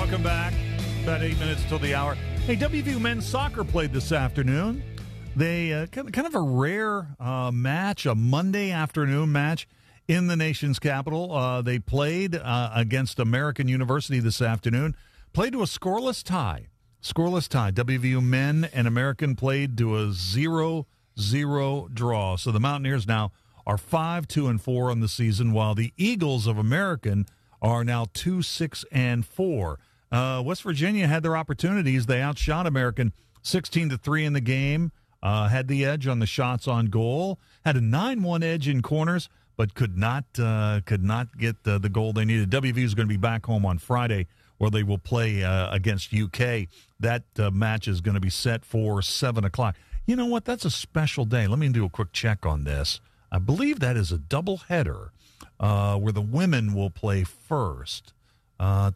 Welcome back. About 8 minutes till the hour. Hey, WVU men's soccer played this afternoon. They kind of a rare match, a Monday afternoon match in the nation's capital. They played against American University this afternoon. Played to a scoreless tie. WVU men and American played to a 0-0 draw. So the Mountaineers now are 5-2-4 on the season, while the Eagles of American are now 2-6-4. West Virginia had their opportunities. They outshot American 16-3 in the game. Had the edge on the shots on goal. Had a 9-1 edge in corners, but could not get the goal they needed. WVU is going to be back home on Friday, where they will play against UK. That match is going to be set for 7 o'clock. You know what? That's a special day. Let me do a quick check on this. I believe that is a doubleheader where the women will play first. I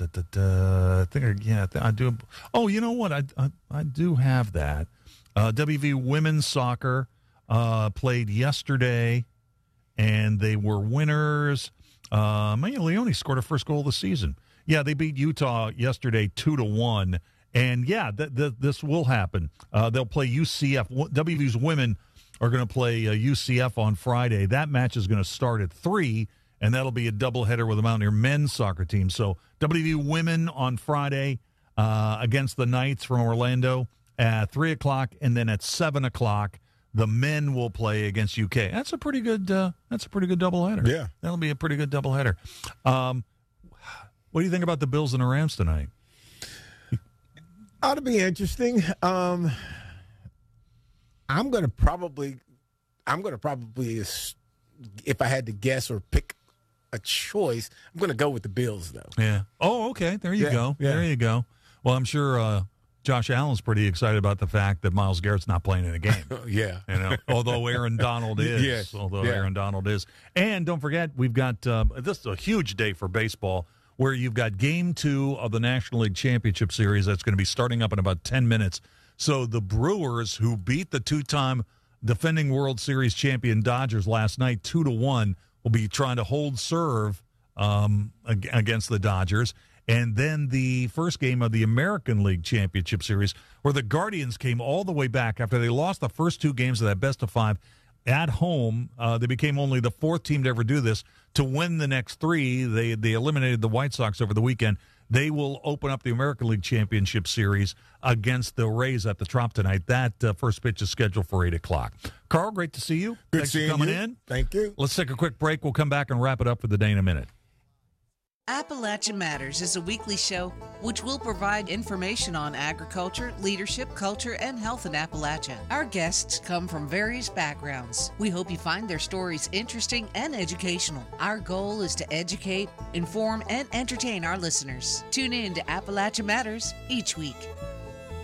do. Oh, you know what? I do have that. WVU women's soccer played yesterday, and they were winners. Maya Leone scored her first goal of the season. Yeah, they beat Utah yesterday 2-1. And, yeah, this will happen. They'll play UCF. WVU's women are going to play UCF on Friday. That match is going to start at 3, and that'll be a doubleheader with the Mountaineer men's soccer team. So WVU women on Friday against the Knights from Orlando at 3 o'clock, and then at 7 o'clock, the men will play against UK. That's a pretty good doubleheader. Yeah. That'll be a pretty good doubleheader. What do you think about the Bills and the Rams tonight? Ought to be interesting. I'm going to probably, if I had to guess or pick a choice, I'm going to go with the Bills, though. Yeah. Oh, okay. There you go. Yeah. There you go. Well, I'm sure Josh Allen's pretty excited about the fact that Myles Garrett's not playing in a game. Yeah. You know, although Aaron Donald is. Yes. Aaron Donald is. And don't forget, we've got this is a huge day for baseball, where you've got Game 2 of the National League Championship Series that's going to be starting up in about 10 minutes. So the Brewers, who beat the two-time defending World Series champion Dodgers last night 2-1, will be trying to hold serve against the Dodgers. And then the first game of the American League Championship Series, where the Guardians came all the way back after they lost the first 2 games of that best-of-5 at home. They became only the 4th team to ever do this. To win the next 3, they eliminated the White Sox over the weekend. They will open up the American League Championship Series against the Rays at the Trop tonight. That first pitch is scheduled for 8 o'clock. Carl, great to see you. Thanks for coming in. Thank you. Let's take a quick break. We'll come back and wrap it up for the day in a minute. Appalachia Matters is a weekly show which will provide information on agriculture, leadership, culture, and health in Appalachia. Our guests come from various backgrounds. We hope you find their stories interesting and educational. Our goal is to educate, inform, and entertain our listeners. Tune in to Appalachia Matters each week.